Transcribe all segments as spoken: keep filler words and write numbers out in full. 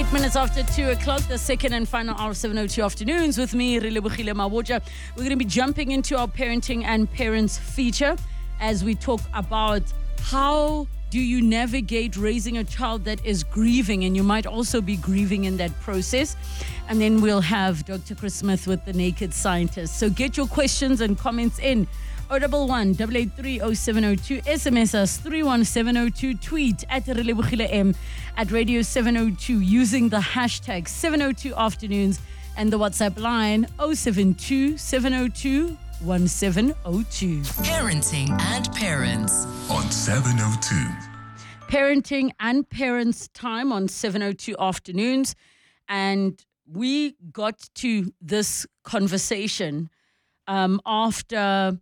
Eight minutes after two o'clock, the second and final hour of seven oh two afternoons with me, Relebohile Mawoja. We're going to be jumping into our parenting and parents feature as we talk about how do you navigate raising a child that is grieving, and you might also be grieving in that process. And then we'll have Doctor Chris Smith with the Naked Scientist. So get your questions and comments in. oh one one, eight eight three, oh seven oh two, S M S us three one seven oh two, tweet at Relebohile M, at Radio seven oh two using the hashtag seven oh two afternoons, and the WhatsApp line oh seven two, seven oh two, one seven oh two. Parenting and Parents on seven oh two. Parenting and Parents time on seven oh two afternoons, and we got to this conversation um, after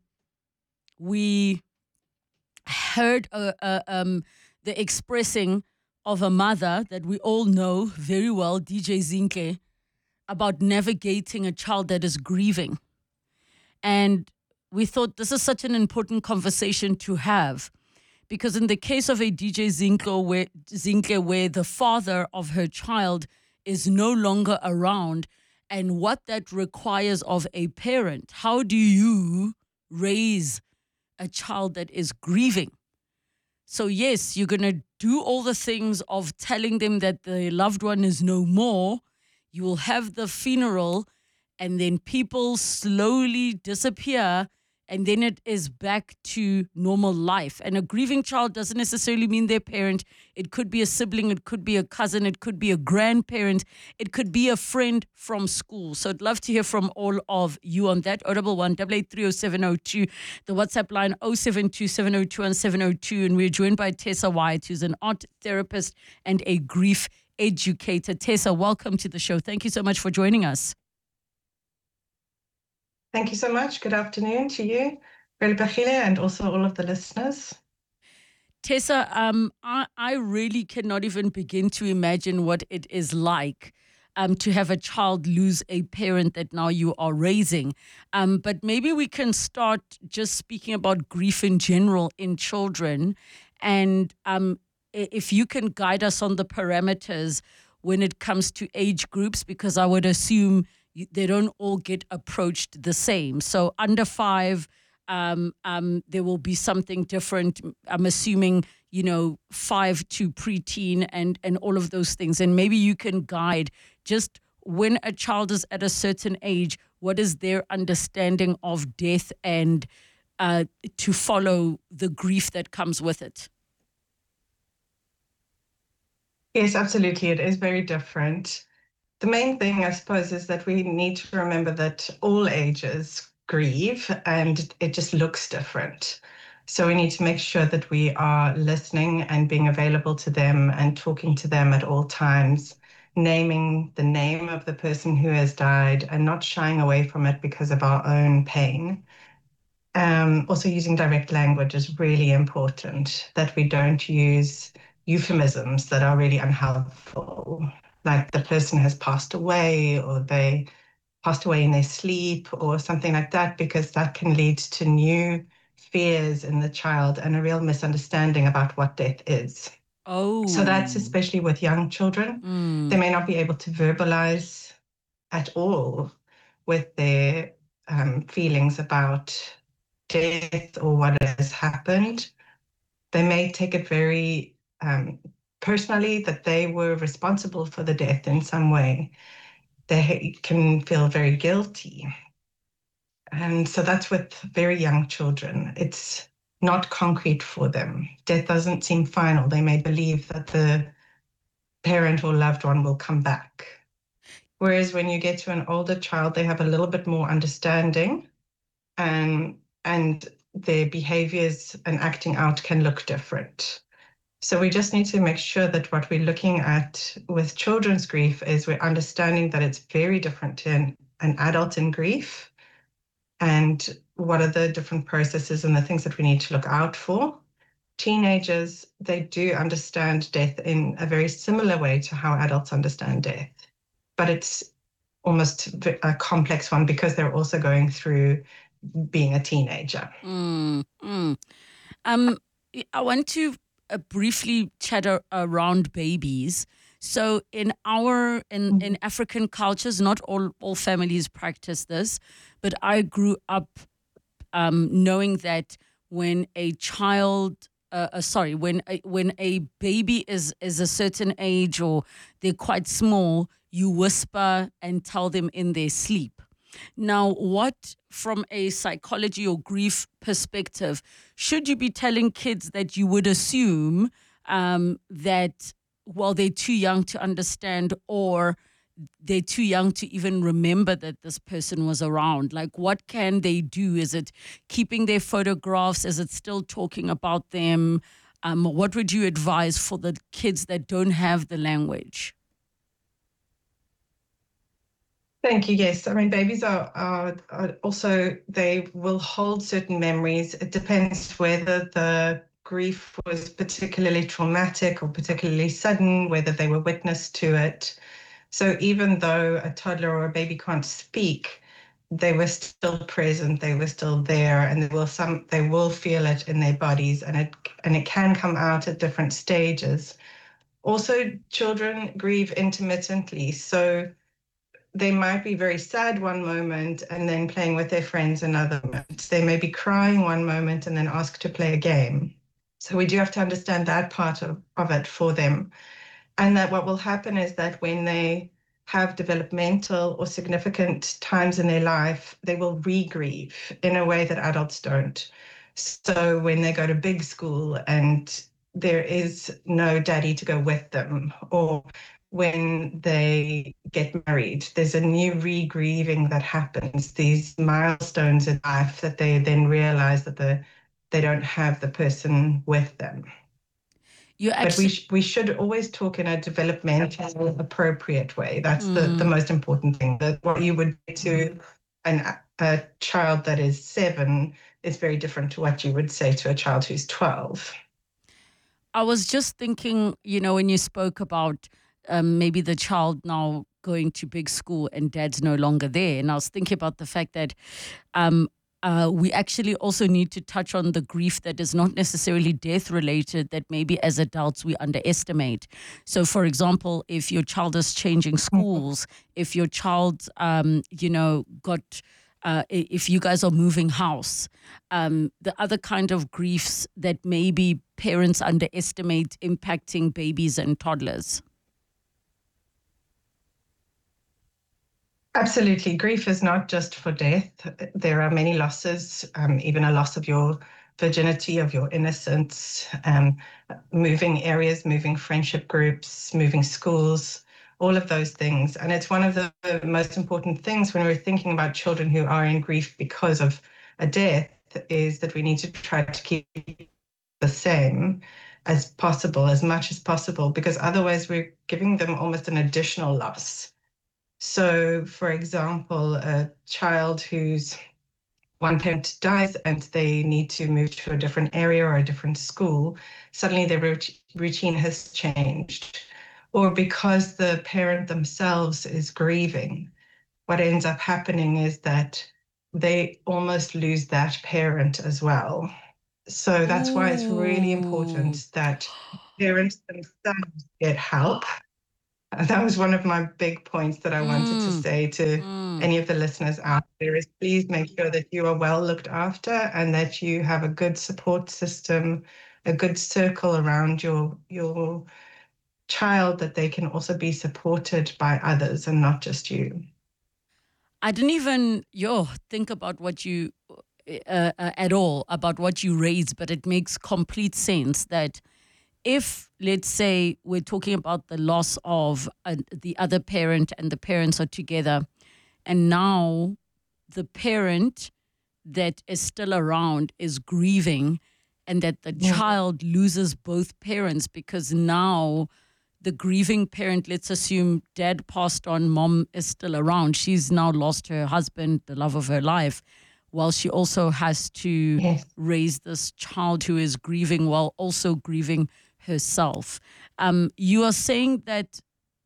we heard uh, uh, um, the expressing of a mother that we all know very well, D J Zinhle, about navigating a child that is grieving. And we thought this is such an important conversation to have, because in the case of a D J Zinhle where, Zinhle, where the father of her child is no longer around, and what that requires of a parent, how do you raise a child that is grieving? So yes, you're going to do all the things of telling them that the loved one is no more. You will have the funeral, and then people slowly disappear, and then it is back to normal life. And a grieving child doesn't necessarily mean their parent. It could be a sibling, it could be a cousin, it could be a grandparent, it could be a friend from school. So I'd love to hear from all of you on that. oh one one, eight eight three, oh seven oh two, the WhatsApp line oh seven two, seven oh two, one seven oh two. And we're joined by Tessa Wyatt, who's an art therapist and a grief educator. Tessa, welcome to the show. Thank you so much for joining us. Thank you so much. Good afternoon to you, Relebohile, and also all of the listeners. Tessa, um, I, I really cannot even begin to imagine what it is like um, to have a child lose a parent that now you are raising. Um, but maybe we can start just speaking about grief in general in children. And um, if you can guide us on the parameters when it comes to age groups, because I would assume they don't all get approached the same. So under five, um, um, there will be something different. I'm assuming, you know, five to preteen and, and all of those things. And maybe you can guide just when a child is at a certain age, what is their understanding of death and uh, to follow the grief that comes with it? Yes, absolutely. It is very different. The main thing, I suppose, is that we need to remember that all ages grieve and it just looks different. So we need to make sure that we are listening and being available to them and talking to them at all times, naming the name of the person who has died and not shying away from it because of our own pain. Um, also, using direct language is really important, that we don't use euphemisms that are really unhelpful, like the person has passed away or they passed away in their sleep or something like that, because that can lead to new fears in the child and a real misunderstanding about what death is. Oh. So that's especially with young children. Mm. They may not be able to verbalize at all with their um, feelings about death or what has happened. They may take it very um, personally, that they were responsible for the death in some way. They can feel very guilty. And so that's with very young children. It's not concrete for them. Death doesn't seem final. They may believe that the parent or loved one will come back. Whereas when you get to an older child, they have a little bit more understanding, and, and their behaviors and acting out can look different. So we just need to make sure that what we're looking at with children's grief is we're understanding that it's very different to an, an adult in grief, and what are the different processes and the things that we need to look out for. Teenagers, they do understand death in a very similar way to how adults understand death, but it's almost a complex one because they're also going through being a teenager. Mm, mm. Um, I want to uh, briefly chat around babies. So in our in, in African cultures, not all, all families practice this, but I grew up um, knowing that when a child, uh, uh, sorry, when a, when a baby is is a certain age or they're quite small, you whisper and tell them in their sleep. Now, what from a psychology or grief perspective should you be telling kids that you would assume um, that, well, they're too young to understand, or they're too young to even remember that this person was around? Like, what can they do? Is it keeping their photographs? Is it still talking about them? Um, what would you advise for the kids that don't have the language? Thank you. Yes, I mean, babies are, are, are also, they will hold certain memories. It depends whether the grief was particularly traumatic or particularly sudden, whether they were witness to it. So even though a toddler or a baby can't speak, they were still present, they were still there, and they will some they will feel it in their bodies, and it and it can come out at different stages. Also, children grieve intermittently, so they might be very sad one moment and then playing with their friends another moment. They may be crying one moment and then ask to play a game. So we do have to understand that part of, of it for them. And that what will happen is that when they have developmental or significant times in their life, they will re-grieve in a way that adults don't. So when they go to big school and there is no daddy to go with them, or when they get married, there's a new re-grieving that happens, these milestones in life that they then realize that the, they don't have the person with them. You But we actually, sh- we should always talk in a developmental, appropriate way. That's the, the mm, most important thing. That what you would say to an, a child that is seven is very different to what you would say to a child who's twelve. I was just thinking, you know, when you spoke about um, maybe the child now going to big school and dad's no longer there. And I was thinking about the fact that um, uh, we actually also need to touch on the grief that is not necessarily death related, that maybe as adults we underestimate. So, for example, if your child is changing schools, if your child, um, you know, got uh, if you guys are moving house, um, the other kind of griefs that maybe parents underestimate impacting babies and toddlers. Absolutely. Grief is not just for death. There are many losses, um, even a loss of your virginity, of your innocence, um, moving areas, moving friendship groups, moving schools, all of those things. And it's one of the most important things when we're thinking about children who are in grief because of a death, is that we need to try to keep the same as possible, as much as possible, because otherwise we're giving them almost an additional loss. So, for example, a child whose one parent dies and they need to move to a different area or a different school, suddenly their routine has changed. Or because the parent themselves is grieving, what ends up happening is that they almost lose that parent as well. So that's why it's really Ooh. important that parents themselves get help. That was one of my big points that I wanted to Mm, say to mm. any of the listeners out there, is please make sure that you are well looked after and that you have a good support system, a good circle around your your child, that they can also be supported by others and not just you. I didn't even yo think about what you uh, uh, at all about what you raised, but it makes complete sense that if, let's say, we're talking about the loss of uh, the other parent and the parents are together, and now the parent that is still around is grieving, and that the Yeah. child loses both parents because now the grieving parent, let's assume dad passed on, mom is still around. She's now lost her husband, the love of her life, while she also has to Yes. raise this child who is grieving while also grieving herself. Um, you are saying that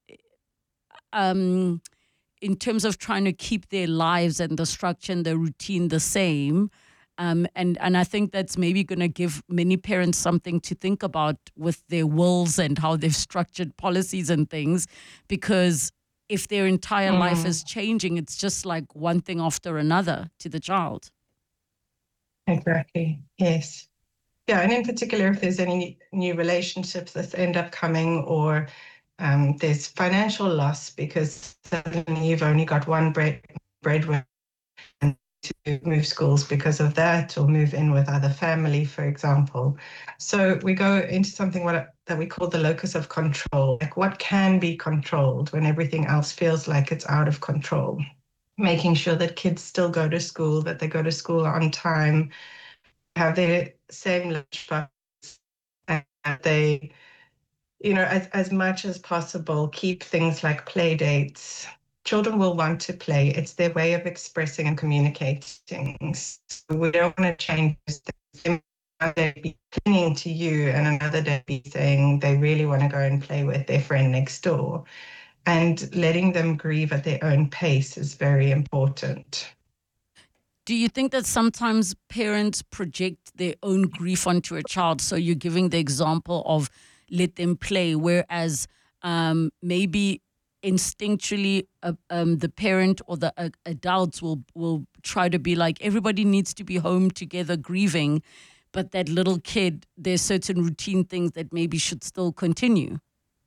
um, in terms of trying to keep their lives and the structure and the routine the same, Um, and, and I think that's maybe going to give many parents something to think about with their wills and how they've structured policies and things, because if their entire mm. life is changing, it's just like one thing after another to the child. Exactly. Yes. Yeah. And in particular, if there's any new relationships that end up coming, or um, there's financial loss because suddenly you've only got one bread breadwinner to move schools because of that, or move in with other family, for example. So we go into something what, that we call the locus of control, like what can be controlled when everything else feels like it's out of control. Making sure that kids still go to school, that they go to school on time, have their same lunchbox, and they, you know, as, as much as possible, keep things like play dates. Children will want to play. It's their way of expressing and communicating. So we don't want to change things. One day be clinging to you, and another day be saying they really want to go and play with their friend next door. And letting them grieve at their own pace is very important. Do you think that sometimes parents project their own grief onto a child? So you're giving the example of let them play, whereas um, maybe instinctually uh, um, the parent or the uh, adults will will try to be like, everybody needs to be home together grieving, but that little kid, there's certain routine things that maybe should still continue.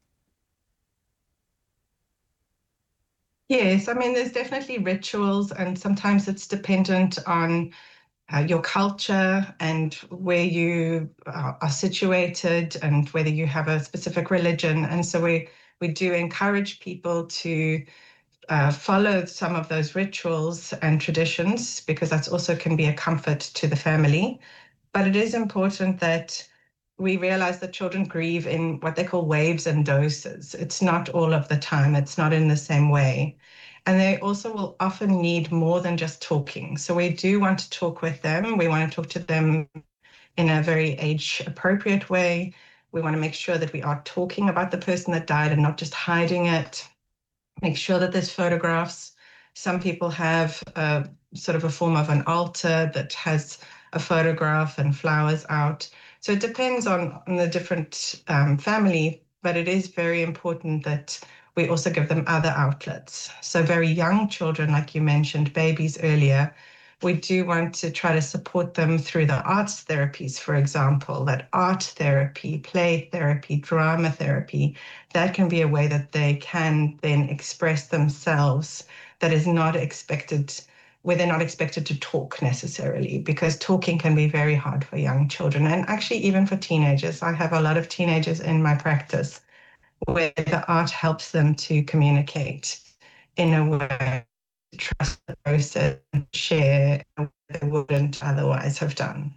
Yes, I mean, there's definitely rituals, and sometimes it's dependent on uh, your culture and where you uh, are situated, and whether you have a specific religion. And so we, we do encourage people to uh, follow some of those rituals and traditions, because that's also can be a comfort to the family. But it is important that we realize that children grieve in what they call waves and doses. It's not all of the time. It's not in the same way. And they also will often need more than just talking. So we do want to talk with them. We want to talk to them in a very age appropriate way. We want to make sure that we are talking about the person that died and not just hiding it. Make sure that there's photographs. Some people have a sort of a form of an altar that has a photograph and flowers out. So it depends on, on the different um, family, but it is very important that we also give them other outlets. So very young children, like you mentioned, babies earlier, we do want to try to support them through the arts therapies, for example, that art therapy, play therapy, drama therapy, that can be a way that they can then express themselves that is not expected, where they're not expected to talk necessarily, because talking can be very hard for young children, and actually even for teenagers. I have a lot of teenagers in my practice where the art helps them to communicate in a way, trust the process, and share what they wouldn't otherwise have done.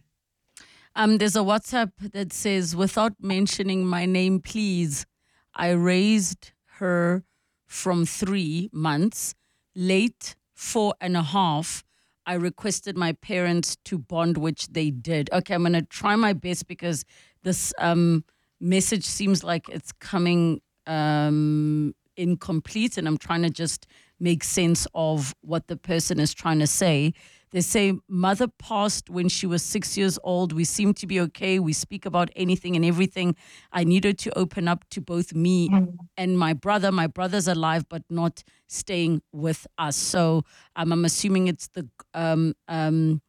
Um, there's a WhatsApp that says, without mentioning my name, please, I raised her from three months, late four and a half. I requested my parents to bond, which they did. Okay, I'm going to try my best, because this um, message seems like it's coming um, incomplete, and I'm trying to just make sense of what the person is trying to say. They say, mother passed when she was six years old. We seem to be okay. We speak about anything and everything. I needed to open up to both me mm. and my brother. My brother's alive, but not staying with us. So um, I'm assuming it's the, um, um,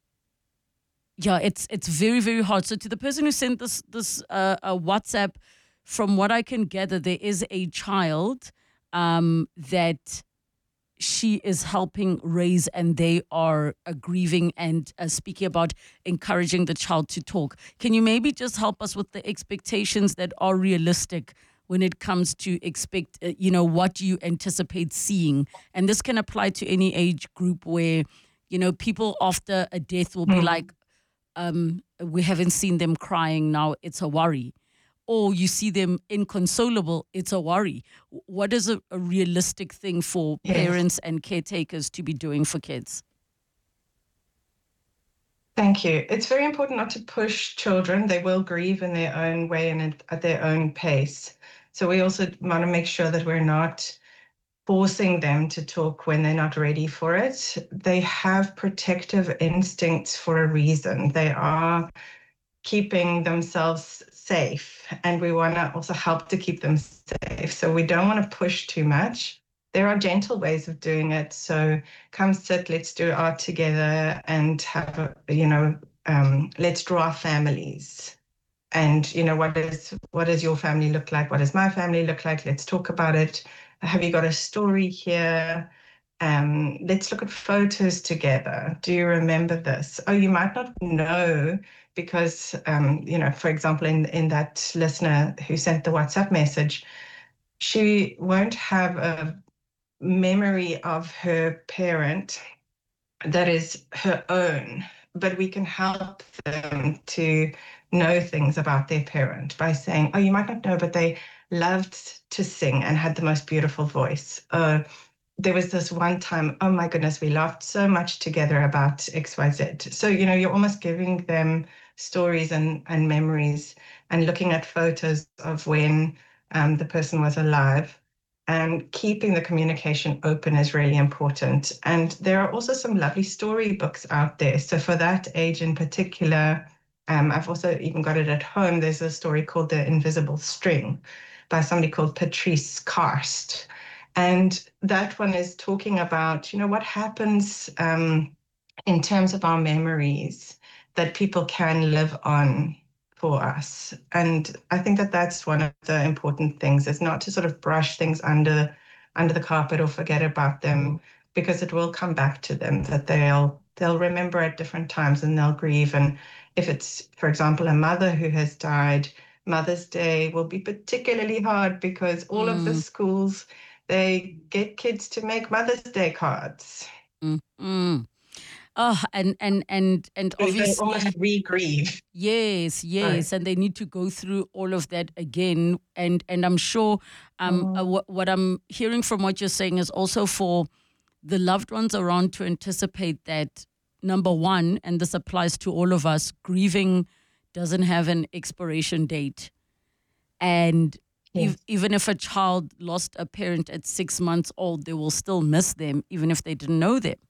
yeah, it's it's very, very hard. So to the person who sent this, this uh, uh, WhatsApp, from what I can gather, there is a child um, that she is helping raise, and they are uh, grieving and uh, speaking about encouraging the child to talk. Can you maybe just help us with the expectations that are realistic when it comes to expect, uh, you know, what you anticipate seeing? And this can apply to any age group where, you know, people after a death will be mm. like, um, we haven't seen them crying now, it's a worry. Or you see them inconsolable, it's a worry. What is a, a realistic thing for yes. parents and caretakers to be doing for kids? Thank you. It's very important not to push children. They will grieve in their own way and at their own pace. So we also want to make sure that we're not forcing them to talk when they're not ready for it. They have protective instincts for a reason. They are keeping themselves safe, and we want to also help to keep them safe. So we don't want to push too much. There are gentle ways of doing it. So come sit, let's do art together, and have a, you know, um, let's draw our families. And you know, what is what does your family look like? What does my family look like? Let's talk about it. Have you got a story here? Um, let's look at photos together. Do you remember this? Oh, you might not know because, um, you know, for example, in, in that listener who sent the WhatsApp message, she won't have a memory of her parent that is her own, but we can help them to know things about their parent by saying, oh, you might not know, but they loved to sing and had the most beautiful voice. Uh, there was this one time, oh my goodness, we laughed so much together about X Y Z. So, you know, you're almost giving them stories and, and memories and looking at photos of when um, the person was alive. And keeping the communication open is really important. And there are also some lovely storybooks out there. So for that age in particular, um, I've also even got it at home. There's a story called The Invisible String by somebody called Patrice Karst. And that one is talking about, you know, what happens um, in terms of our memories that people can live on for us. And I think that that's one of the important things, is not to sort of brush things under under the carpet or forget about them, because it will come back to them, that they'll they'll remember at different times and they'll grieve. And if it's, for example, a mother who has died, Mother's Day will be particularly hard because all Mm. of the schools, they get kids to make Mother's Day cards. Mm. Mm. Oh, and and and and So they obviously, almost re-grieve. yes, yes, Right. and they need to go through all of that again. And and I'm sure, um, uh, Mm. what, what I'm hearing from what you're saying is also for the loved ones around to anticipate that, number one, and this applies to all of us, grieving doesn't have an expiration date. And Yes. ev- even if a child lost a parent at six months old, they will still miss them, even if they didn't know them.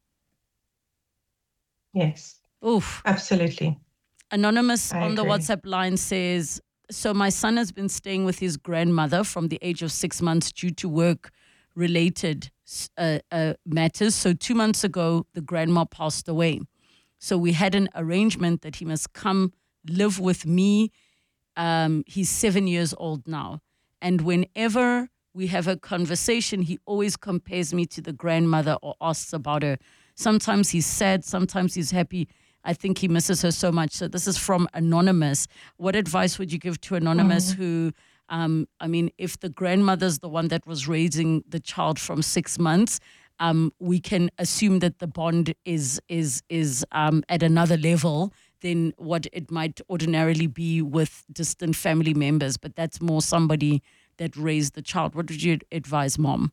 Yes. Oof. Absolutely. Anonymous I on the agree. WhatsApp line says, so my son has been staying with his grandmother from the age of six months due to work related uh, uh, matters. So two months ago, the grandma passed away. So we had an arrangement that he must come live with me. Um, he's seven years old now. And whenever we have a conversation, he always compares me to the grandmother or asks about her. Sometimes he's sad, sometimes he's happy. I think he misses her so much. So this is from Anonymous. What advice would you give to Anonymous Mm. who, um, I mean, if the grandmother's the one that was raising the child from six months, um, we can assume that the bond is is is um, at another level than what it might ordinarily be with distant family members. But that's more somebody that raised the child. What would you advise, Mom?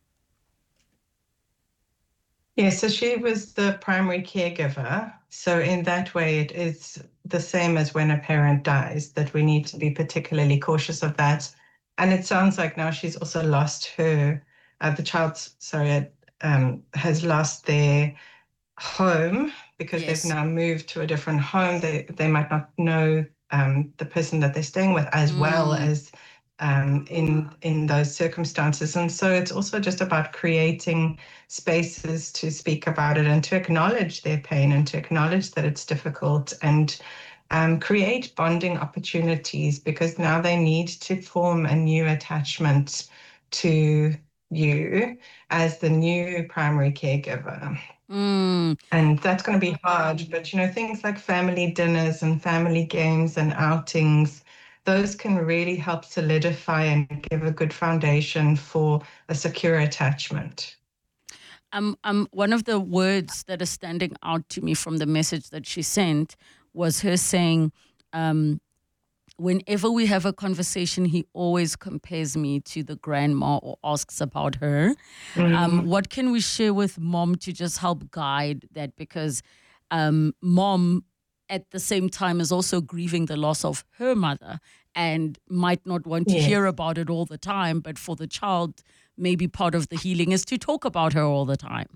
Yeah, so she was the primary caregiver. So in that way, it is the same as when a parent dies, that we need to be particularly cautious of that. And it sounds like now she's also lost her, uh, the child's, sorry, um, has lost their home because they've Yes. now moved to a different home. They they might not know um, the person that they're staying with as well Mm. as um, in in those circumstances. And so it's also just about creating spaces to speak about it and to acknowledge their pain and to acknowledge that it's difficult, and um, create bonding opportunities, because now they need to form a new attachment to you as the new primary caregiver. Mm. And that's going to be hard. But, you know, things like family dinners and family games and outings, those can really help solidify and give a good foundation for a secure attachment. Um, um, one of the words that is standing out to me from the message that she sent was her saying, um, whenever we have a conversation, he always compares me to the grandma or asks about her. Um, Mm. what can we share with Mom to just help guide that? Because um, Mom, at the same time, is also grieving the loss of her mother and might not want to Yes. hear about it all the time. But for the child, maybe part of the healing is to talk about her all the time.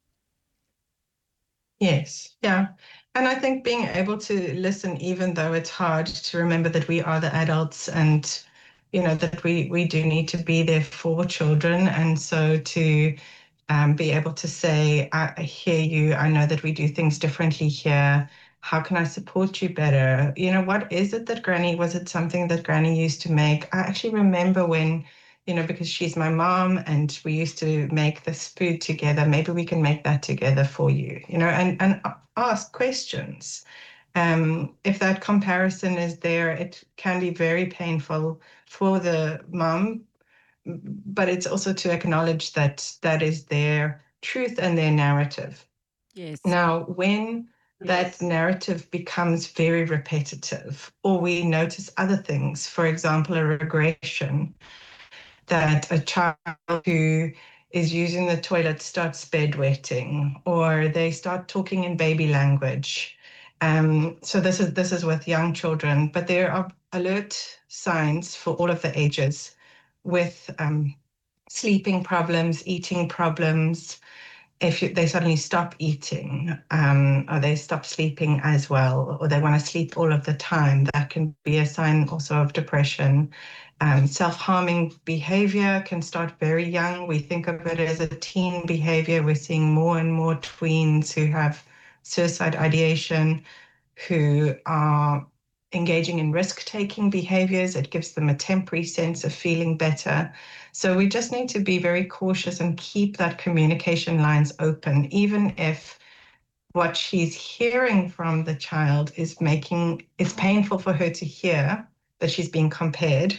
Yes, yeah. And I think being able to listen, even though it's hard, to remember that we are the adults and, you know, that we, we do need to be there for children. And so to um, be able to say, I, I hear you, I know that we do things differently here. How can I support you better? You know, what is it that Granny, was it something that Granny used to make? I actually remember when, you know, because she's my mom and we used to make this food together. Maybe we can make that together for you, you know, and, and ask questions. Um, if that comparison is there, it can be very painful for the mom, but it's also to acknowledge that that is their truth and their narrative. Yes. Now, when that yes. narrative becomes very repetitive, or we notice other things, for example, a regression, that a child who is using the toilet starts bedwetting, or they start talking in baby language. Um, so this is this is with young children, but there are alert signs for all of the ages with um, sleeping problems, eating problems. If you, they suddenly stop eating, um, or they stop sleeping as well, or they want to sleep all of the time, that can be a sign also of depression. Um, self-harming behavior can start very young. We think of it as a teen behavior. We're seeing more and more tweens who have suicide ideation, who are engaging in risk-taking behaviors. It gives them a temporary sense of feeling better. So we just need to be very cautious and keep that communication lines open, even if what she's hearing from the child is making, it's painful for her to hear that she's being compared.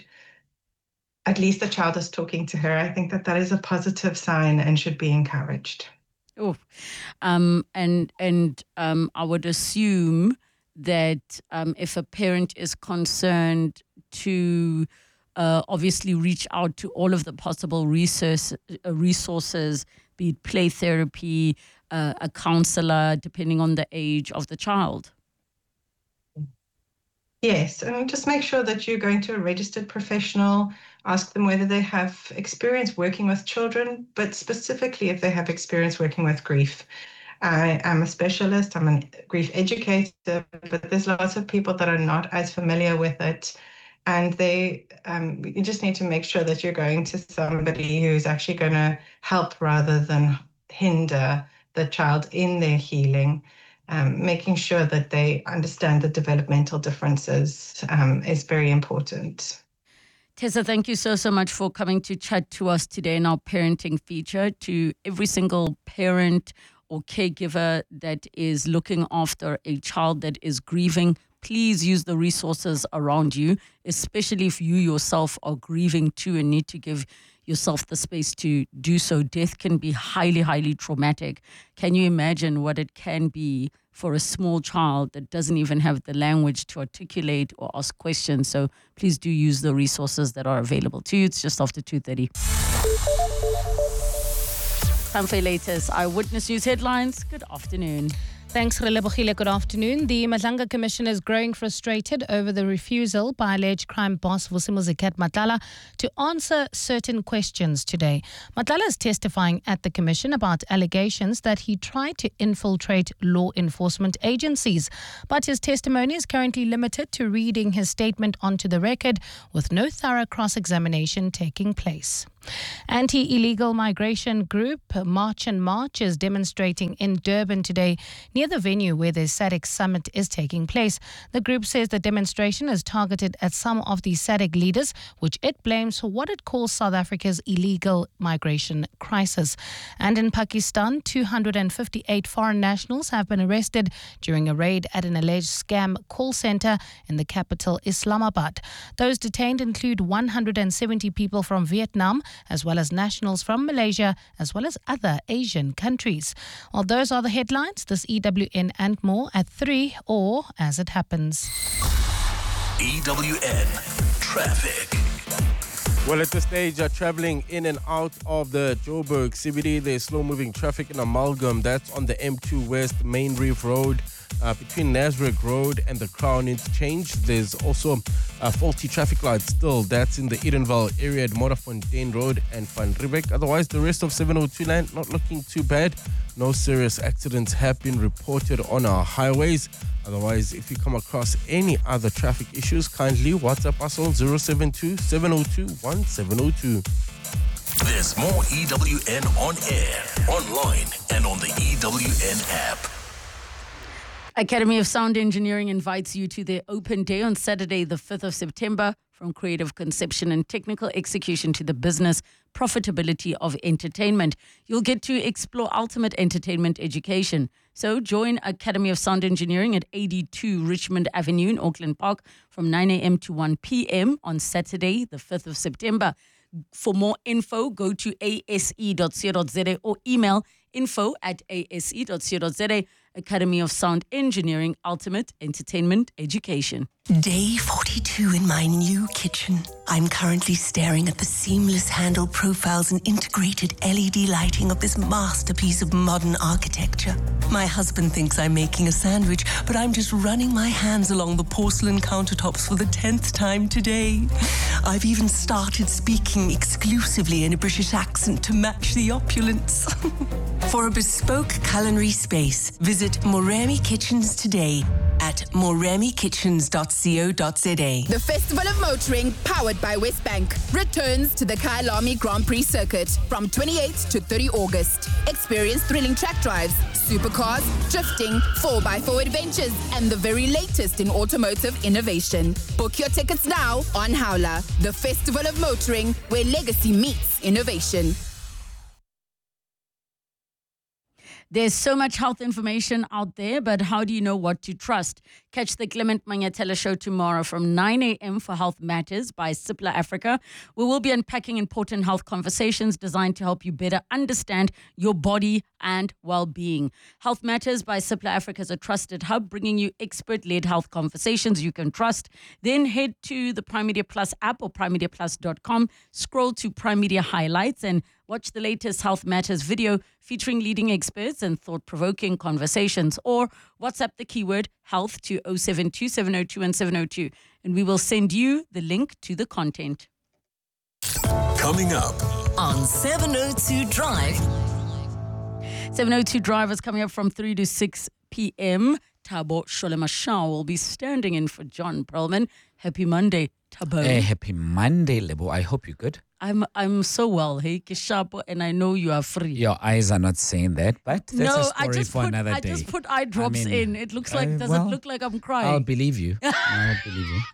At least the child is talking to her. I think that that is a positive sign and should be encouraged. Oh, um, and and um, I would assume that um, if a parent is concerned, to uh, obviously reach out to all of the possible resource, uh, resources, be it play therapy, uh, a counselor, depending on the age of the child. Yes, and just make sure that you're going to a registered professional. Ask them whether they have experience working with children, but specifically if they have experience working with grief. I am a specialist, I'm a grief educator, but there's lots of people that are not as familiar with it. And they, um, you just need to make sure that you're going to somebody who's actually going to help rather than hinder the child in their healing. Um, making sure that they understand the developmental differences um, is very important. Tessa, thank you so, so much for coming to chat to us today in our parenting feature. To every single parent or caregiver that is looking after a child that is grieving, please use the resources around you, especially if you yourself are grieving too and need to give yourself the space to do so. Death can be highly, highly traumatic. Can you imagine what it can be for a small child that doesn't even have the language to articulate or ask questions? So please do use the resources that are available to you. It's just after two thirty. Time for your latest Eyewitness News headlines. Good afternoon. Thanks, Relebogile. Good afternoon. The Madlanga Commission is growing frustrated over the refusal by alleged crime boss Vusimuzi Matlala to answer certain questions today. Matlala is testifying at the Commission about allegations that he tried to infiltrate law enforcement agencies. But his testimony is currently limited to reading his statement onto the record, with no thorough cross-examination taking place. Anti-illegal migration group March and March is demonstrating in Durban today near the venue where the SADC summit is taking place. The group says the demonstration is targeted at some of the SADC leaders, which it blames for what it calls South Africa's illegal migration crisis. And in Pakistan, two hundred fifty-eight foreign nationals have been arrested during a raid at an alleged scam call center in the capital Islamabad. Those detained include one hundred seventy people from Vietnam, as well as nationals from Malaysia, as well as other Asian countries. Well, those are the headlines. This E W N and more at three, or as it happens. E W N Traffic. Well, at this stage, uh, traveling in and out of the Joburg C B D, there's slow-moving traffic in Amalgam. That's on the M two West Main Reef Road. uh, between Nasrec Road and the Crown Interchange. There's also uh, faulty traffic lights still. That's in the Edenville area at Modderfontein Road and Van Riebeek. Otherwise, the rest of seven oh two nine not looking too bad. No serious accidents have been reported on our highways. Otherwise, if you come across any other traffic issues, kindly WhatsApp us on zero seven two, seven oh two, one seven oh two. There's more E W N on air, online, and on the E W N app. Academy of Sound Engineering invites you to their open day on Saturday, the fifth of September. From creative conception and technical execution to the business profitability of entertainment, you'll get to explore ultimate entertainment education. So join Academy of Sound Engineering at eighty-two Richmond Avenue in Auckland Park from nine a.m. to one p.m. on Saturday, the fifth of September. For more info, go to a s e dot co dot z a or email info at a s e dot co dot z a. Academy of Sound Engineering, Ultimate Entertainment Education. Day forty-two in my new kitchen. I'm currently staring at the seamless handle profiles and integrated L E D lighting of this masterpiece of modern architecture. My husband thinks I'm making a sandwich, but I'm just running my hands along the porcelain countertops for the tenth time today. I've even started speaking exclusively in a British accent to match the opulence. For a bespoke culinary space, visit Moremi Kitchens today at moremi kitchens dot co dot z a. The Festival of Motoring, powered by Westbank, returns to the Kyalami Grand Prix circuit from twenty-eighth to thirtieth August. Experience thrilling track drives, supercars, drifting, four by four adventures, and the very latest in automotive innovation. Book your tickets now on Howler. The Festival of Motoring, where legacy meets innovation. There's so much health information out there, but how do you know what to trust? Catch the Clement Mangatela show tomorrow from nine a.m. for Health Matters by Cipla Africa. We will be unpacking important health conversations designed to help you better understand your body and well-being. Health Matters by Cipla Africa is a trusted hub bringing you expert-led health conversations you can trust. Then head to the Prime Media Plus app or prime media plus dot com, scroll to Prime Media Highlights and watch the latest Health Matters video featuring leading experts and thought-provoking conversations, or WhatsApp the keyword health to zero seven two, seven oh two, one seven oh two and we will send you the link to the content. Coming up on seven oh two Drive. seven oh two Drive is coming up from three to six p.m. Thabo Sholema will be standing in for John Perlman. Happy Monday, Thabo. Hey, happy Monday, Lebo. I hope you're good. I'm I'm so well, hey, Kishapo, and I know you are free. Your eyes are not saying that, but that's no, a story I just for put, another I day. just put eye drops I mean, in. It looks like, uh, does well, it look like I'm crying? I'll believe you. I'll believe you.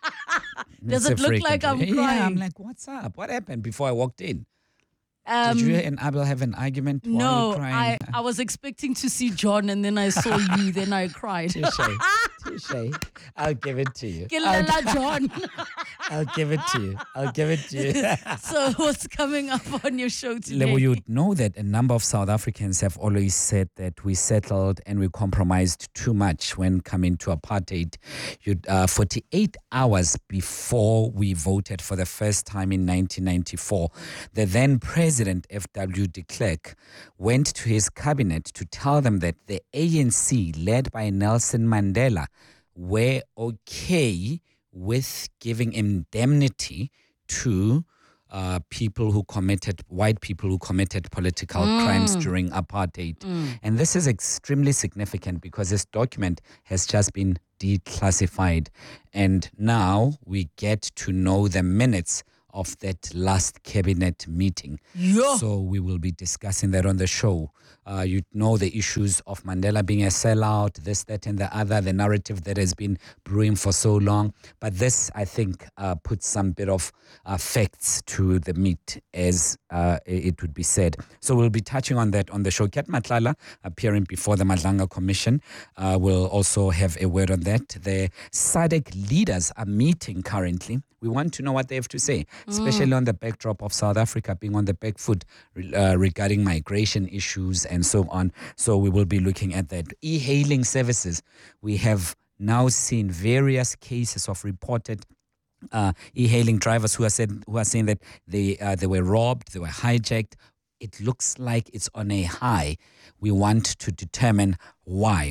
Does It's it a look like freaking I'm thing. crying? Yeah, I'm like, what's up? What happened before I walked in? Um, Did you and Abel have an argument while no, you crying? I, I was expecting to see John, and then I saw you, then I cried. Touche. Touche. I'll give it to you. Kilala I'll, John. I'll give it to you. I'll give it to you. So what's coming up on your show today? Lebo, you know that a number of South Africans have always said that we settled and we compromised too much when coming to apartheid. You'd, uh, forty-eight hours before we voted for the first time in nineteen ninety-four, the then President F W de Klerk went to his cabinet to tell them that the A N C, led by Nelson Mandela, were okay with giving indemnity to uh, people who committed, white people who committed political mm. crimes during apartheid. Mm. And this is extremely significant because this document has just been declassified. And now we get to know the minutes of that last cabinet meeting. Yeah. So we will be discussing that on the show. Uh, you know the issues of Mandela being a sellout, this, that, and the other, the narrative that has been brewing for so long. But this, I think, uh, puts some bit of uh, facts to the meat, as uh, it would be said. So we'll be touching on that on the show. Kat Matlala, appearing before the Madlanga Commission, uh, will also have a word on that. The S A D C leaders are meeting currently. We want to know what they have to say, especially mm. on the backdrop of South Africa being on the back foot uh, regarding migration issues and so on. So we will be looking at that. E-hailing services. We have now seen various cases of reported uh, e-hailing drivers who are said who are saying that they uh, they were robbed, they were hijacked. It looks like it's on a high. We want to determine why.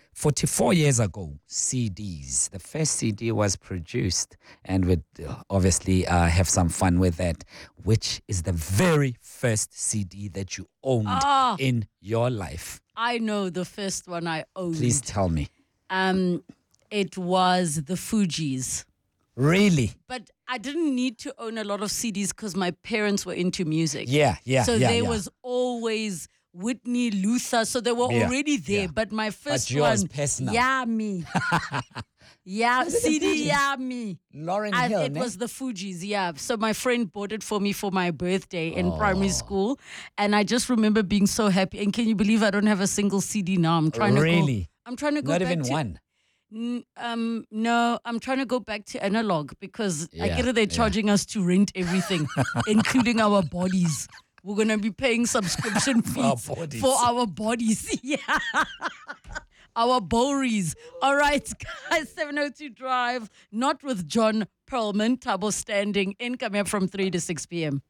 forty-four years ago, C Ds. The first C D was produced, and we'd obviously uh, have some fun with that. Which is the very first C D that you owned Ah. in your life? I know the first one I owned. Please tell me. Um, it was the Fugees. Really? But I didn't need to own a lot of C Ds because my parents were into music. Yeah, yeah, So yeah, there yeah. was always Whitney, Luther. So they were Yeah, already there. yeah. But my first yours one, personal. yeah, me. yeah, C D, yeah, me. Lauren And Hill, it ne? was the Fugees, yeah. So my friend bought it for me for my birthday in primary school. And I just remember being so happy. And can you believe I don't have a single C D now? I'm trying to Really? go. I'm trying to go Not back even to, one. N- um, no, I'm trying to go back to analog because I Yeah, get it. They're yeah. charging us to rent everything, including our bodies. We're gonna be paying subscription fees our bodies. for our bodies. Yeah, our bories. All right, guys. seven oh two Drive. Not with John Perlman. Tabo standing in. Coming up from three to six p.m.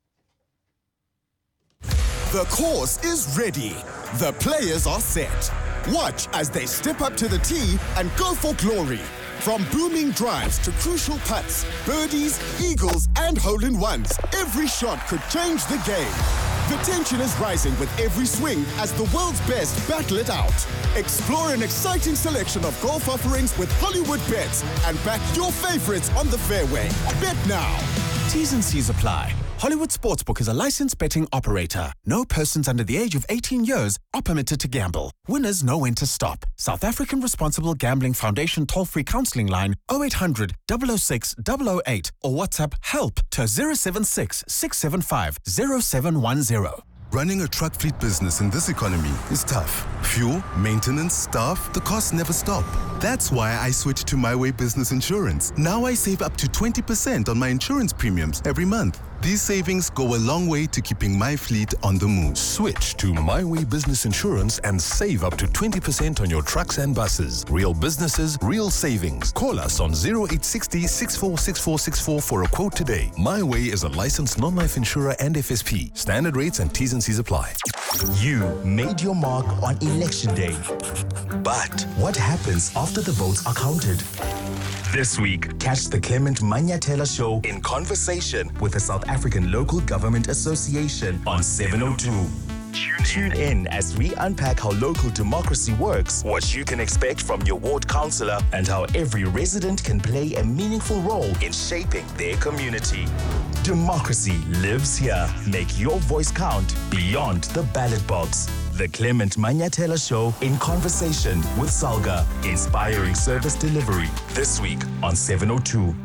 The course is ready. The players are set. Watch as they step up to the tee and go for glory. From booming drives to crucial putts, birdies, eagles, and hole-in-ones, every shot could change the game. The tension is rising with every swing as the world's best battle it out. Explore an exciting selection of golf offerings with Hollywood Bets and back your favorites on the fairway. Bet now. T's and C's apply. Hollywood Sportsbook is a licensed betting operator. No persons under the age of eighteen years are permitted to gamble. Winners know when to stop. South African Responsible Gambling Foundation toll-free counseling line oh eight hundred, double oh six, double oh eight or WhatsApp HELP to zero seven six, six seven five, zero seven one zero. Running a truck fleet business in this economy is tough. Fuel, maintenance, staff, the costs never stop. That's why I switched to My Way Business Insurance. Now I save up to twenty percent on my insurance premiums every month. These savings go a long way to keeping my fleet on the move. Switch to My Way Business Insurance and save up to twenty percent on your trucks and buses. Real businesses, real savings. Call us on zero eight six zero, six four six four six four for a quote today. My Way is a licensed non-life insurer and F S P. Standard rates and T's and C's apply. You made your mark on election day. But what happens after the votes are counted? This week, catch the Clement Manyathela Show in conversation with the South African Local Government Association on seven oh two. Tune in as we unpack how local democracy works, what you can expect from your ward councillor, and how every resident can play a meaningful role in shaping their community. Democracy lives here. Make your voice count beyond the ballot box. The Clement Manyathela Show in conversation with Salga, inspiring service delivery. This week on seven oh two.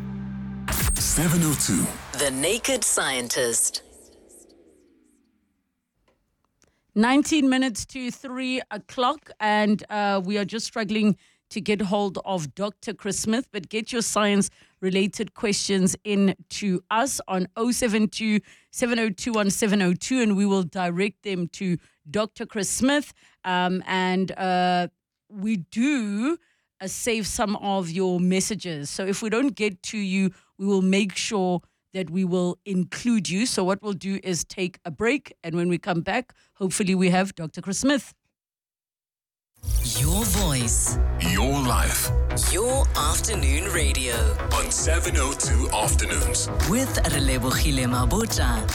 seven oh two. The Naked Scientist. nineteen minutes to three o'clock, and uh, we are just struggling to get hold of Doctor Chris Smith, but get your science-related questions in to us on oh seven two, seven oh two, one seven oh two, and we will direct them to Doctor Chris Smith. Um, and uh, we do uh, save some of your messages. So if we don't get to you, we will make sure that we will include you. So what we'll do is take a break, and when we come back, hopefully we have Doctor Chris Smith. Your voice. Your life. Your afternoon radio. On seven oh two Afternoons. With Relebohile Mabota.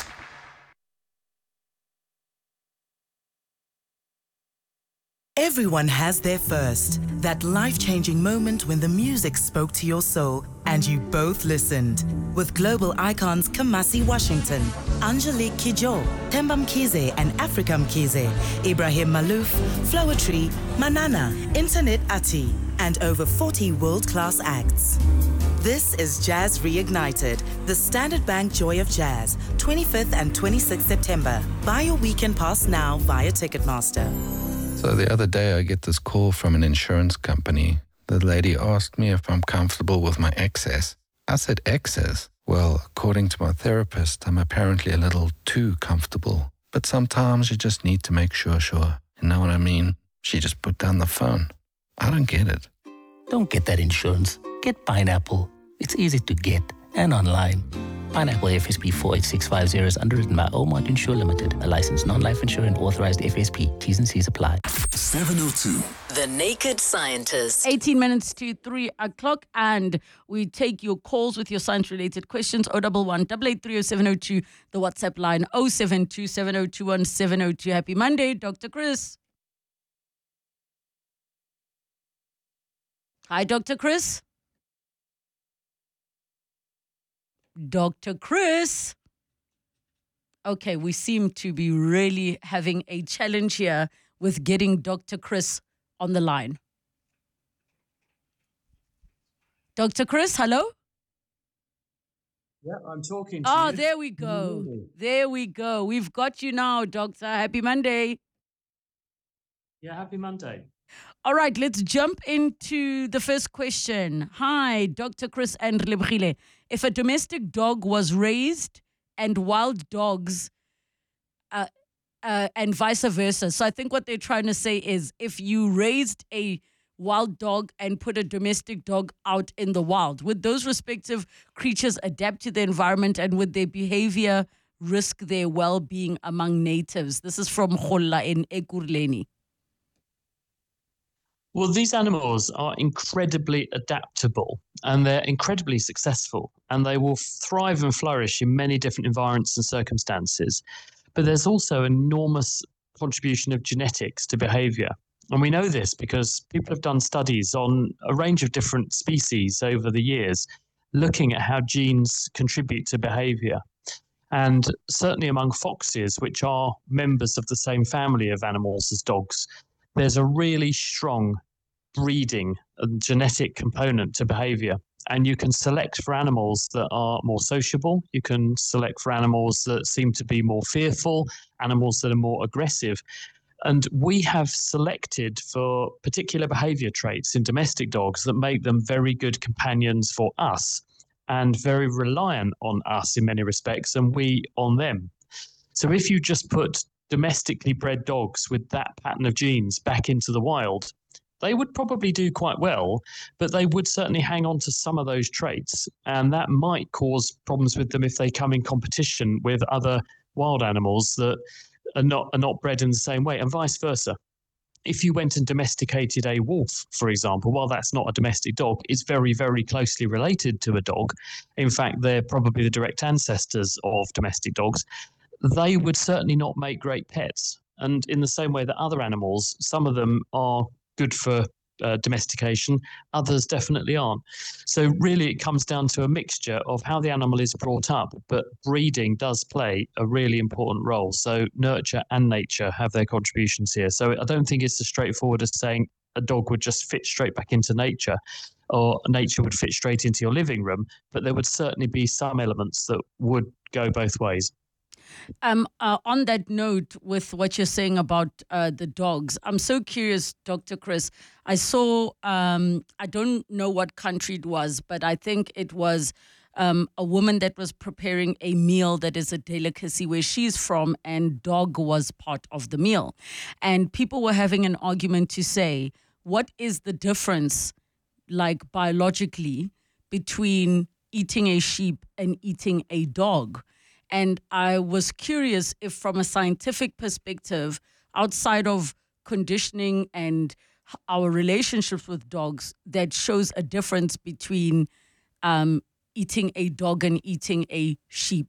Everyone has their first, that life-changing moment when the music spoke to your soul and you both listened. With global icons Kamasi Washington, Angelique Kidjo, Themba Mkhize and Africa Mkhize, Ibrahim Malouf, Flowetry, Manana, Internet Ati, and over forty world-class acts. This is Jazz Reignited, the Standard Bank Joy of Jazz, twenty-fifth and twenty-sixth September. Buy your weekend pass now via Ticketmaster. So the other day I get this call from an insurance company. The lady asked me if I'm comfortable with my excess. I said, excess? Well, according to my therapist, I'm apparently a little too comfortable. But sometimes you just need to make sure, sure. You know what I mean? She just put down the phone. I don't get it. Don't get that insurance. Get Pineapple. It's easy to get and online. Pineapple F S P four eight six five zero is underwritten by Omart Insure Limited, a licensed non-life insurer and authorized F S P. T's and C's apply. seven oh two. The Naked Scientist. eighteen minutes to three o'clock, and we take your calls with your science-related questions. oh one one, eight eight three oh seven oh two, the WhatsApp line oh seven two seven oh two one seven oh two. Happy Monday, Doctor Chris. Hi, Doctor Chris. Doctor Chris. Okay, we seem to be really having a challenge here with getting Doctor Chris on the line. Doctor Chris, hello? Yeah, I'm talking to oh, you. there we go. There we go. We've got you now, Doctor. Happy Monday. Yeah, happy Monday. All right, let's jump into the first question. Hi, Doctor Chris and Relebogile. If a domestic dog was raised and wild dogs, uh, uh, and vice versa. So I think what they're trying to say is if you raised a wild dog and put a domestic dog out in the wild, would those respective creatures adapt to the environment, and would their behavior risk their well-being among natives? This is from Kholla in Ekurhuleni. Well, these animals are incredibly adaptable and they're incredibly successful, and they will thrive and flourish in many different environments and circumstances. But there's also enormous contribution of genetics to behavior. And we know this because people have done studies on a range of different species over the years, looking at how genes contribute to behavior. And certainly among foxes, which are members of the same family of animals as dogs, there's a really strong breeding and genetic component to behavior. And you can select for animals that are more sociable. You can select for animals that seem to be more fearful, animals that are more aggressive. And we have selected for particular behavior traits in domestic dogs that make them very good companions for us and very reliant on us in many respects, and we on them. So if you just put domestically bred dogs with that pattern of genes back into the wild, they would probably do quite well, but they would certainly hang on to some of those traits, and that might cause problems with them if they come in competition with other wild animals that are not are not bred in the same way, and vice versa. If you went and domesticated a wolf, for example, while that's not a domestic dog, it's very, very closely related to a dog. In fact, they're probably the direct ancestors of domestic dogs. They would certainly not make great pets. And in the same way that other animals, some of them are good for uh, domestication, others definitely aren't. So really it comes down to a mixture of how the animal is brought up, but breeding does play a really important role. So nurture and nature have their contributions here. So I don't think it's as straightforward as saying a dog would just fit straight back into nature, or nature would fit straight into your living room, but there would certainly be some elements that would go both ways. Um, uh, on that note, with what you're saying about uh, the dogs, I'm so curious, Doctor Chris. I saw, um, I don't know what country it was, but I think it was um, a woman that was preparing a meal that is a delicacy where she's from, and dog was part of the meal. And people were having an argument to say, what is the difference, like biologically, between eating a sheep and eating a dog? And I was curious if from a scientific perspective, outside of conditioning and our relationships with dogs, that shows a difference between um, eating a dog and eating a sheep.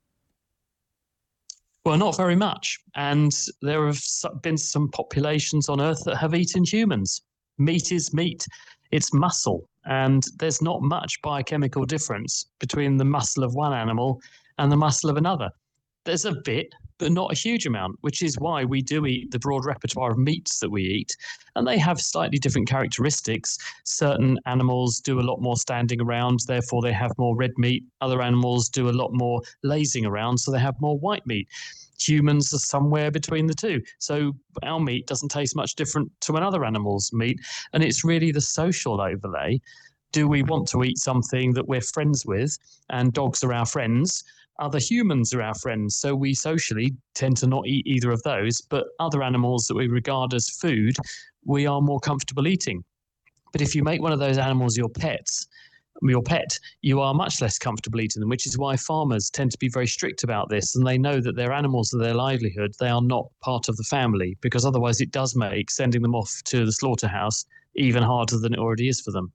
Well, not very much. And there have been some populations on Earth that have eaten humans. Meat is meat. It's muscle. And there's not much biochemical difference between the muscle of one animal and the muscle of another. There's a bit, but not a huge amount, which is why we do eat the broad repertoire of meats that we eat. And they have slightly different characteristics. Certain animals do a lot more standing around, therefore they have more red meat. Other animals do a lot more lazing around, so they have more white meat. Humans are somewhere between the two. So our meat doesn't taste much different to another animal's meat. And it's really the social overlay. Do we want to eat something that we're friends with? And dogs are our friends. Other humans are our friends. So we socially tend to not eat either of those. But other animals that we regard as food, we are more comfortable eating. But if you make one of those animals your pets, your pet, you are much less comfortable eating them, which is why farmers tend to be very strict about this. And they know that their animals are their livelihood. They are not part of the family, because otherwise it does make sending them off to the slaughterhouse even harder than it already is for them.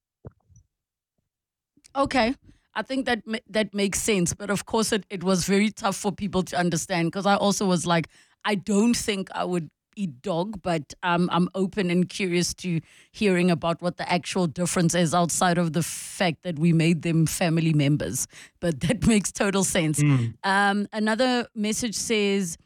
Okay. I think that that makes sense. But of course, it, it was very tough for people to understand, because I also was like, I don't think I would eat dog, but um, I'm open and curious to hearing about what the actual difference is outside of the fact that we made them family members. But that makes total sense. Mm. Um, another message says,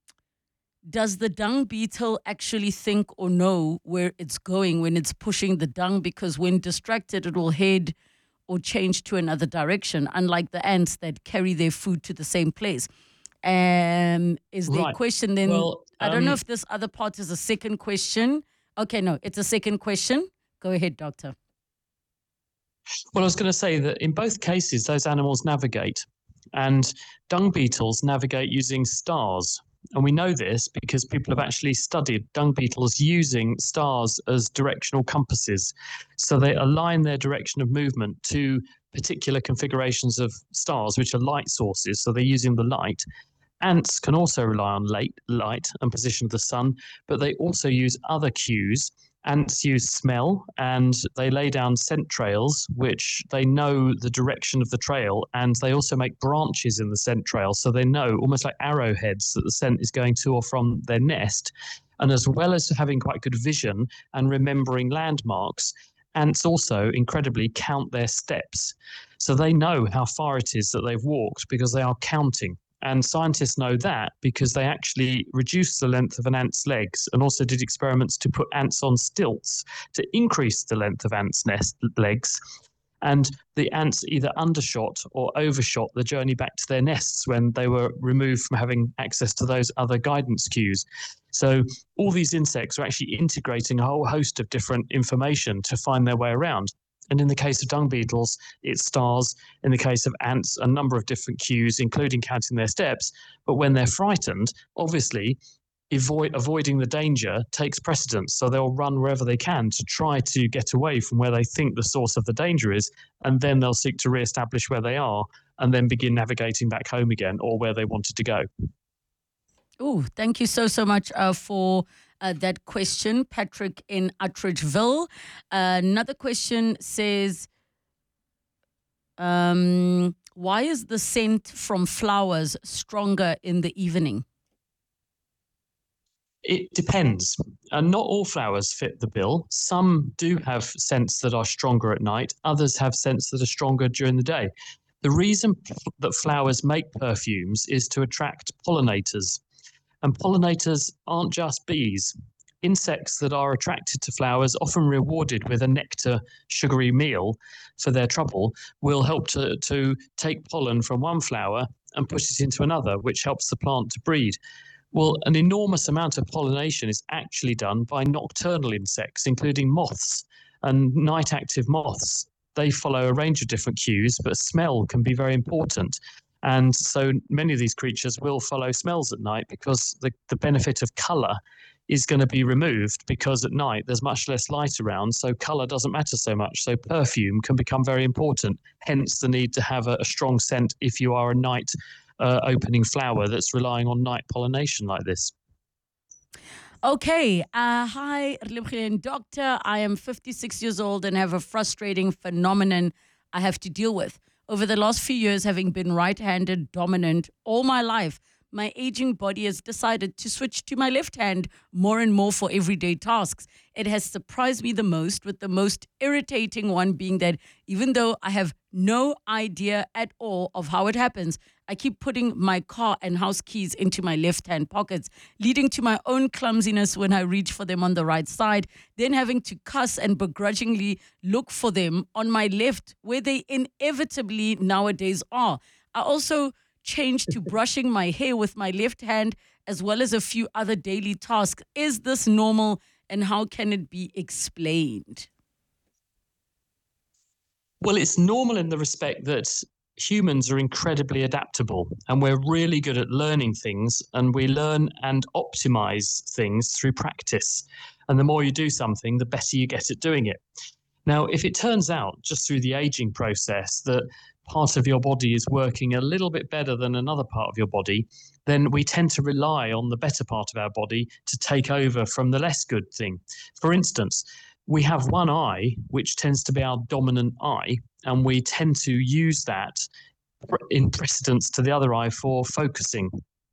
does the dung beetle actually think or know where it's going when it's pushing the dung? Because when distracted, it will head or change to another direction, unlike the ants that carry their food to the same place. Um, is the right. question then, well, I don't um, know if this other part is a second question. Okay, no, it's a second question. Go ahead, Doctor. Well, I was going to say that in both cases, those animals navigate, and dung beetles navigate using stars. And we know this because people have actually studied dung beetles using stars as directional compasses. So they align their direction of movement to particular configurations of stars, which are light sources. So they're using the light. Ants can also rely on light, light and position of the sun, but they also use other cues. Ants use smell, and they lay down scent trails, which they know the direction of the trail, and they also make branches in the scent trail, so they know, almost like arrowheads, that the scent is going to or from their nest. And as well as having quite good vision and remembering landmarks, ants also incredibly count their steps. So they know how far it is that they've walked because they are counting. And scientists know that because they actually reduced the length of an ant's legs and also did experiments to put ants on stilts to increase the length of ants' nest legs. And the ants either undershot or overshot the journey back to their nests when they were removed from having access to those other guidance cues. So all these insects are actually integrating a whole host of different information to find their way around. And in the case of dung beetles, it's stars. In the case of ants, a number of different cues, including counting their steps. But when they're frightened, obviously, avoid, avoiding the danger takes precedence. So they'll run wherever they can to try to get away from where they think the source of the danger is. And then they'll seek to reestablish where they are and then begin navigating back home again or where they wanted to go. Oh, thank you so, so much uh, for uh, that question, Patrick in Attridgeville. Uh, another question says, um, why is the scent from flowers stronger in the evening? It depends. Uh, not all flowers fit the bill. Some do have scents that are stronger at night. Others have scents that are stronger during the day. The reason that flowers make perfumes is to attract pollinators. And pollinators aren't just bees. Insects that are attracted to flowers, often rewarded with a nectar sugary meal for their trouble, will help to, to take pollen from one flower and push it into another, which helps the plant to breed. Well, an enormous amount of pollination is actually done by nocturnal insects, including moths and night-active moths. They follow a range of different cues, but smell can be very important. And so many of these creatures will follow smells at night because the, the benefit of colour is going to be removed because at night there's much less light around, so colour doesn't matter so much. So perfume can become very important, hence the need to have a, a strong scent if you are a night uh, opening flower that's relying on night pollination like this. Okay, uh, hi, Doctor. I am fifty-six years old and have a frustrating phenomenon I have to deal with. Over the last few years, having been right-handed dominant all my life, my aging body has decided to switch to my left hand more and more for everyday tasks. It has surprised me the most, with the most irritating one being that even though I have no idea at all of how it happens, I keep putting my car and house keys into my left-hand pockets, leading to my own clumsiness when I reach for them on the right side, then having to cuss and begrudgingly look for them on my left, where they inevitably nowadays are. I also changed to brushing my hair with my left hand, as well as a few other daily tasks. Is this normal, and how can it be explained? Well, it's normal in the respect that humans are incredibly adaptable and we're really good at learning things, and we learn and optimize things through practice. And the more you do something, the better you get at doing it. Now, if it turns out just through the aging process that part of your body is working a little bit better than another part of your body, then we tend to rely on the better part of our body to take over from the less good thing. For instance, we have one eye, which tends to be our dominant eye, and we tend to use that in precedence to the other eye for focusing.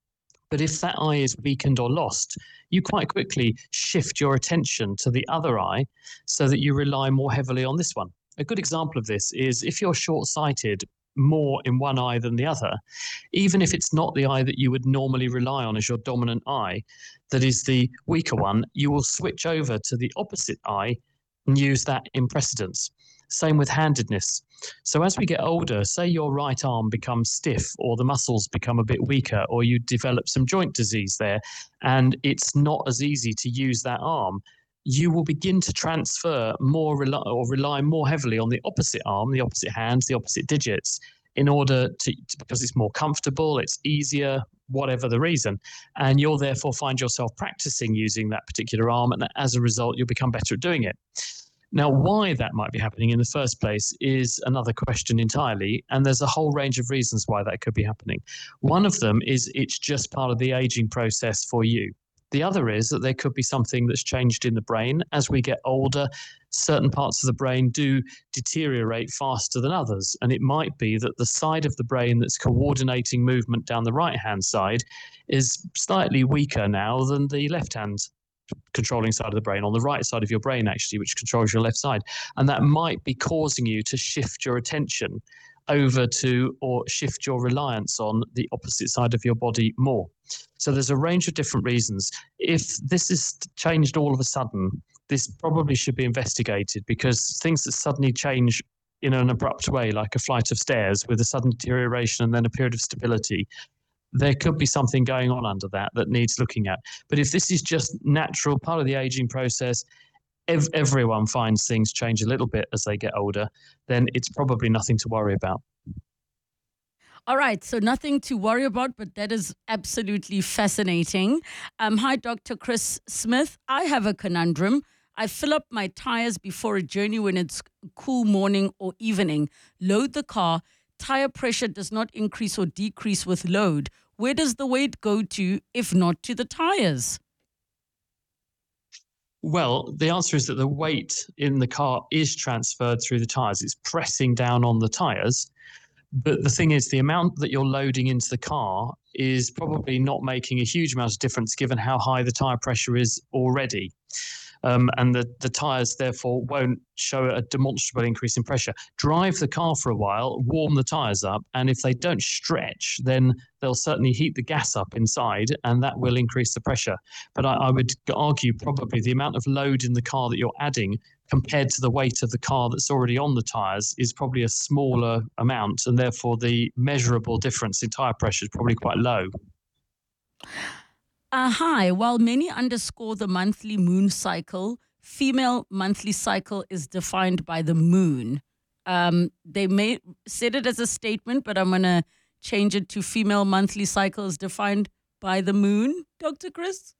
But if that eye is weakened or lost, you quite quickly shift your attention to the other eye so that you rely more heavily on this one. A good example of this is if you're short-sighted more in one eye than the other, even if it's not the eye that you would normally rely on as your dominant eye, that is the weaker one, you will switch over to the opposite eye and use that in precedence. Same with handedness. So as we get older, say your right arm becomes stiff or the muscles become a bit weaker or you develop some joint disease there and it's not as easy to use that arm, you will begin to transfer more rely, or rely more heavily on the opposite arm, the opposite hands, the opposite digits in order to, because it's more comfortable, it's easier, whatever the reason. And you'll therefore find yourself practicing using that particular arm. And as a result, you'll become better at doing it. Now, why that might be happening in the first place is another question entirely, and there's a whole range of reasons why that could be happening. One of them is it's just part of the aging process for you. The other is that there could be something that's changed in the brain. As we get older, certain parts of the brain do deteriorate faster than others, and it might be that the side of the brain that's coordinating movement down the right-hand side is slightly weaker now than the left-hand controlling side of the brain, on the right side of your brain actually, which controls your left side. And that might be causing you to shift your attention over to or shift your reliance on the opposite side of your body more. So there's a range of different reasons. If this is changed all of a sudden, this probably should be investigated, because things that suddenly change in an abrupt way, like a flight of stairs with a sudden deterioration and then a period of stability, there could be something going on under that that needs looking at. But if this is just natural, part of the aging process, ev- everyone finds things change a little bit as they get older, then it's probably nothing to worry about. All right, so nothing to worry about, but that is absolutely fascinating. Um, hi, Doctor Chris Smith. I have a conundrum. I fill up my tires before a journey when it's cool morning or evening, load the car. Tire pressure does not increase or decrease with load. Where does the weight go to if not to the tires? Well, the answer is that the weight in the car is transferred through the tires. It's pressing down on the tires. But the thing is, the amount that you're loading into the car is probably not making a huge amount of difference given how high the tire pressure is already. Um, and the, the tyres, therefore, won't show a demonstrable increase in pressure. Drive the car for a while, warm the tyres up, and if they don't stretch, then they'll certainly heat the gas up inside, and that will increase the pressure. But I, I would argue probably the amount of load in the car that you're adding compared to the weight of the car that's already on the tyres is probably a smaller amount, and therefore the measurable difference in tyre pressure is probably quite low. Uh, hi, while many underscore the monthly moon cycle, female monthly cycle is defined by the moon. Um, they may said it as a statement, but I'm going to change it to female monthly cycle is defined by the moon, Doctor Chris?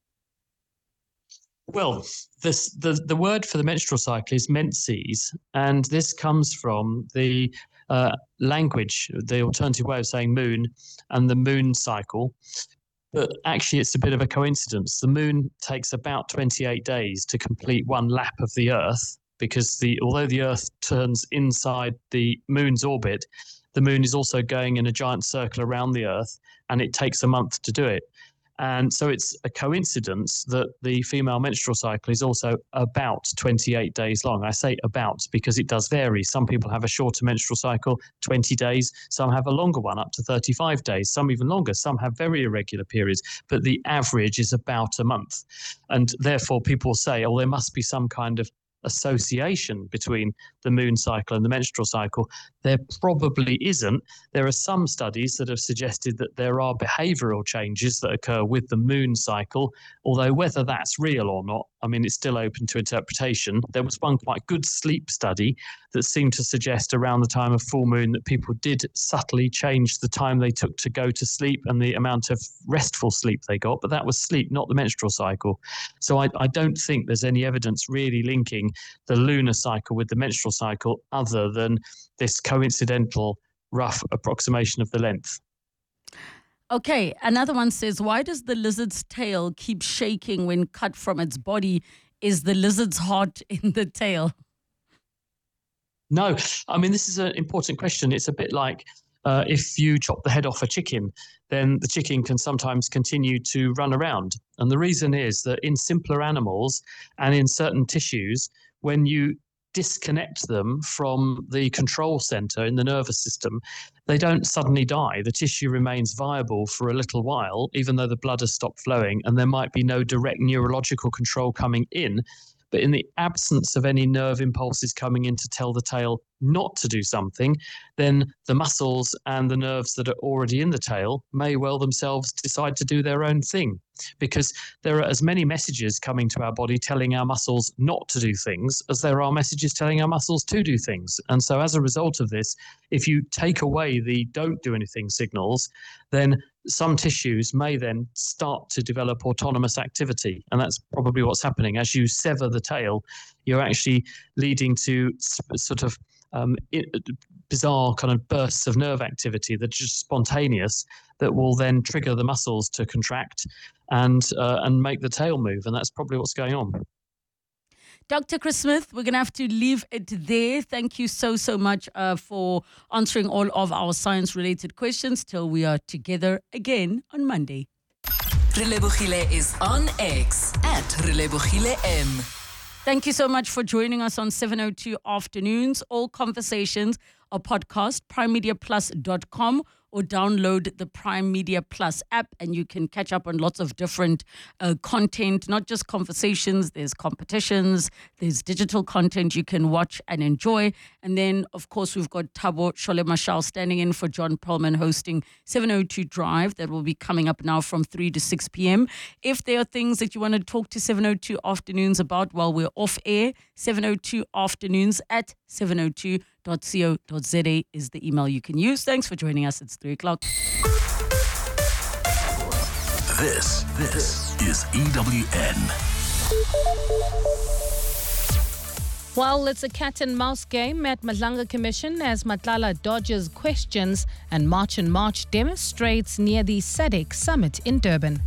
Well, this, the, the word for the menstrual cycle is menses, and this comes from the uh, language, the alternative way of saying moon, and the moon cycle. But actually, it's a bit of a coincidence. The moon takes about twenty-eight days to complete one lap of the Earth, because the although the Earth turns inside the moon's orbit, the moon is also going in a giant circle around the Earth, and it takes a month to do it. And so it's a coincidence that the female menstrual cycle is also about twenty-eight days long. I say about because it does vary. Some people have a shorter menstrual cycle, twenty days. Some have a longer one, up to thirty-five days. Some even longer. Some have very irregular periods. But the average is about a month. And therefore, people say, oh, there must be some kind of association between the moon cycle and the menstrual cycle. There probably isn't. There are some studies that have suggested that there are behavioral changes that occur with the moon cycle, although whether that's real or not, I mean, it's still open to interpretation. There was one quite good sleep study that seemed to suggest around the time of full moon that people did subtly change the time they took to go to sleep and the amount of restful sleep they got, but that was sleep, not the menstrual cycle. So I, I don't think there's any evidence really linking the lunar cycle with the menstrual cycle other than this coincidental rough approximation of the length. Okay, another one says, why does the lizard's tail keep shaking when cut from its body? Is the lizard's heart in the tail? No, I mean, this is an important question. It's a bit like uh, if you chop the head off a chicken, then the chicken can sometimes continue to run around. And the reason is that in simpler animals and in certain tissues, when you disconnect them from the control center in the nervous system, they don't suddenly die. The tissue remains viable for a little while, even though the blood has stopped flowing, and there might be no direct neurological control coming in. But in the absence of any nerve impulses coming in to tell the tail not to do something, then the muscles and the nerves that are already in the tail may well themselves decide to do their own thing, because there are as many messages coming to our body telling our muscles not to do things as there are messages telling our muscles to do things. And so as a result of this, if you take away the don't do anything signals, then some tissues may then start to develop autonomous activity. And that's probably what's happening. As you sever the tail, you're actually leading to sort of um, it, bizarre kind of bursts of nerve activity that are just spontaneous, that will then trigger the muscles to contract and uh, and make the tail move. And that's probably what's going on. Doctor Chris Smith, we're going to have to leave it there. Thank you so, so much uh, for answering all of our science-related questions till we are together again on Monday. Relebogile is on X at Relebogile M. Thank you so much for joining us on seven oh two Afternoons. All conversations are podcast, prime media plus dot com, or download the Prime Media Plus app, and you can catch up on lots of different uh, content, not just conversations. There's competitions, there's digital content you can watch and enjoy. And then, of course, we've got Thabo Sholem-Mashal standing in for John Perlman hosting seven oh two Drive. That will be coming up now from three to six p.m. If there are things that you want to talk to seven oh two Afternoons about while we're off air, seven oh two Afternoons at seven oh two dot co dot za is the email you can use. Thanks for joining us. It's three o'clock. This, this is E W N. Well, it's a cat and mouse game at Madlanga Commission as Matlala dodges questions and March and March demonstrates near the S A D C summit in Durban.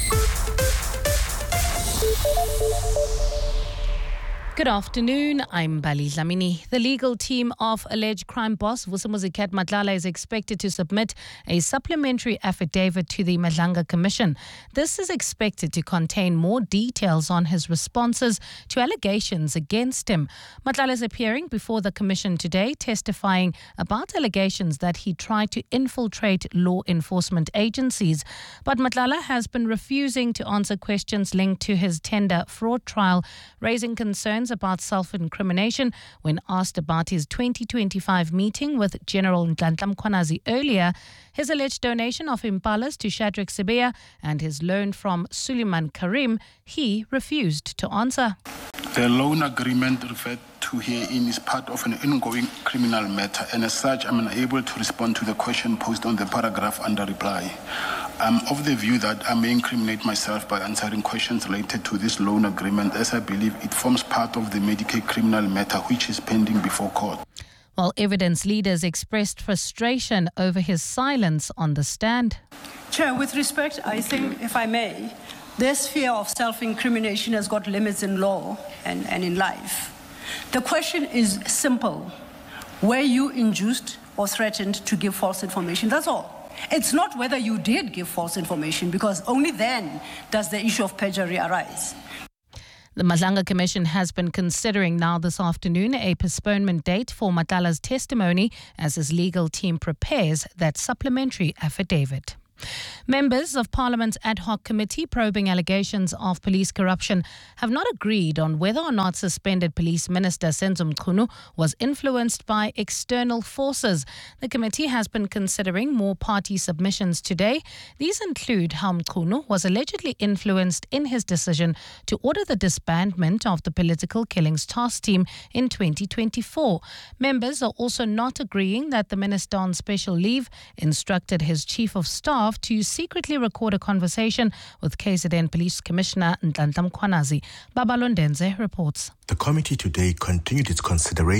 Good afternoon, I'm Bali Dlamini. The legal team of alleged crime boss Vusimuzi Matlala is expected to submit a supplementary affidavit to the Madlanga Commission. This is expected to contain more details on his responses to allegations against him. Matlala is appearing before the Commission today, testifying about allegations that he tried to infiltrate law enforcement agencies. But Matlala has been refusing to answer questions linked to his tender fraud trial, raising concerns about self-incrimination when asked about his twenty twenty-five meeting with General Nhlanhla Mkhwanazi earlier, his alleged donation of Impalas to Shadrack Sibiya and his loan from Suleiman Karim. He refused to answer. The loan agreement referred to herein is part of an ongoing criminal matter, and as such, I'm unable to respond to the question posed on the paragraph under reply. I'm of the view that I may incriminate myself by answering questions related to this loan agreement, as I believe it forms part of the Medicaid criminal matter which is pending before court. While evidence leaders expressed frustration over his silence on the stand. Chair, with respect, I think, if I may, this fear of self-incrimination has got limits in law and, and in life. The question is simple. Were you induced or threatened to give false information? That's all. It's not whether you did give false information, because only then does the issue of perjury arise. The Madlanga Commission has been considering now this afternoon a postponement date for Matlala's testimony as his legal team prepares that supplementary affidavit. Members of Parliament's ad hoc committee probing allegations of police corruption have not agreed on whether or not suspended Police Minister Senzo Mchunu was influenced by external forces. The committee has been considering more party submissions today. These include how Mchunu was allegedly influenced in his decision to order the disbandment of the Political Killings Task Team in twenty twenty-four. Members are also not agreeing that the minister on special leave instructed his chief of staff to secretly record a conversation with K Z N Police Commissioner Nhlanhla Mkhwanazi. Babalondenze reports. The committee today continued its consideration